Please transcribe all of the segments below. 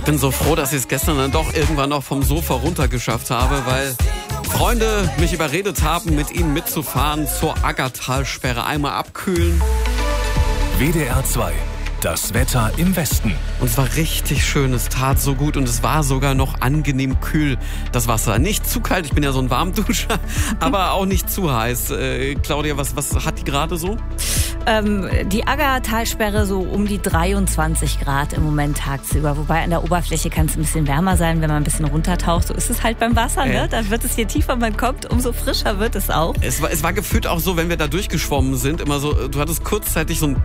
bin so froh, dass ich es gestern dann doch irgendwann noch vom Sofa runtergeschafft habe, weil Freunde mich überredet haben, mit ihnen mitzufahren zur Aggertalsperre. Einmal abkühlen. WDR 2. Das Wetter im Westen. Und es war richtig schön, es tat so gut und es war sogar noch angenehm kühl, das Wasser. Nicht zu kalt, ich bin ja so ein Warmduscher, aber auch nicht zu heiß. Claudia, was hat die gerade so? Die Aggertalsperre so um die 23 Grad im Moment tagsüber. Wobei an der Oberfläche kann es ein bisschen wärmer sein, wenn man ein bisschen runtertaucht. So ist es halt beim Wasser, ne? Da wird es, je tiefer man kommt, umso frischer wird es auch. Es war gefühlt auch so, wenn wir da durchgeschwommen sind, immer so, du hattest kurzzeitig so ein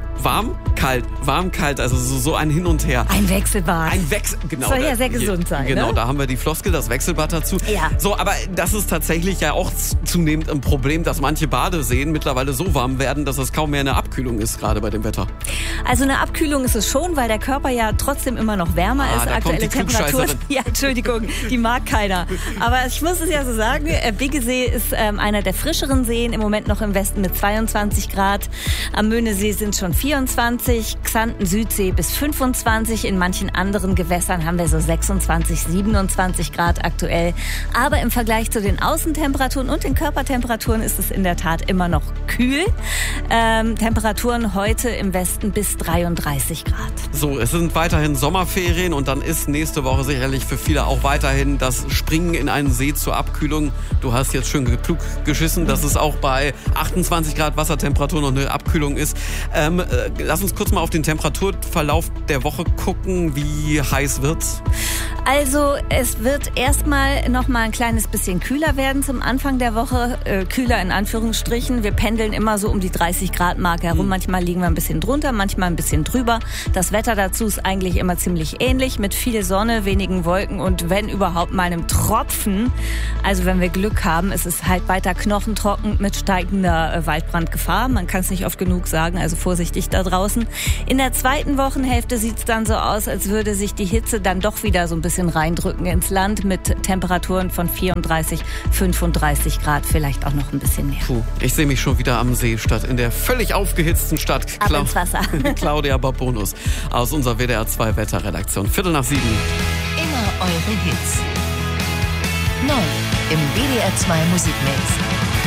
warm-kalt, also so ein Hin und Her. Ein Wechselbad. Genau. Soll ja sehr gesund sein, Genau, ne? Da haben wir die Floskel, das Wechselbad dazu. Ja. So, aber das ist tatsächlich ja auch zunehmend ein Problem, dass manche Badeseen mittlerweile so warm werden, dass es kaum mehr eine Abkühlung ist, gerade bei dem Wetter. Also eine Abkühlung ist es schon, weil der Körper ja trotzdem immer noch wärmer ist. Da Aktuelle kommt die Temperatur. Ja, Entschuldigung, die mag keiner. Aber ich muss es ja so sagen, Biggesee ist einer der frischeren Seen, im Moment noch im Westen mit 22 Grad. Am Möhnesee sind schon 24, Xanten Südsee bis 25. In manchen anderen Gewässern haben wir so 26, 27 Grad aktuell. Aber im Vergleich zu den Außentemperaturen und den Körpertemperaturen ist es in der Tat immer noch kühl. Temperaturen heute im Westen bis 33 Grad. So, es sind weiterhin Sommerferien und dann ist nächste Woche sicherlich für viele auch weiterhin das Springen in einen See zur Abkühlung. Du hast jetzt schön klug geschissen, dass es auch bei 28 Grad Wassertemperatur noch eine Abkühlung ist. Lass uns kurz mal auf den Temperaturverlauf der Woche gucken. Wie heiß wird's? Also es wird erstmal noch mal ein kleines bisschen kühler werden zum Anfang der Woche. Kühler in Anführungsstrichen. Wir pendeln immer so um die 30 Grad Marke herum. Manchmal liegen wir ein bisschen drunter, manchmal ein bisschen drüber. Das Wetter dazu ist eigentlich immer ziemlich ähnlich mit viel Sonne, wenigen Wolken und wenn überhaupt mal einem Tropfen. Also wenn wir Glück haben, ist es halt weiter knochentrocken mit steigender Waldbrandgefahr. Man kann es nicht oft genug sagen, also vorsichtig da draußen. In der zweiten Wochenhälfte sieht es dann so aus, als würde sich die Hitze dann doch wieder so ein bisschen reindrücken ins Land mit Temperaturen von 34, 35 Grad, vielleicht auch noch ein bisschen mehr. Puh, ich sehe mich schon wieder am See statt in der völlig aufgehitzten Stadt. Ab ins Wasser. Claudia Babonus aus unserer WDR 2 Wetterredaktion. 6:15. Immer eure Hits. Neu im WDR 2 Musikmix.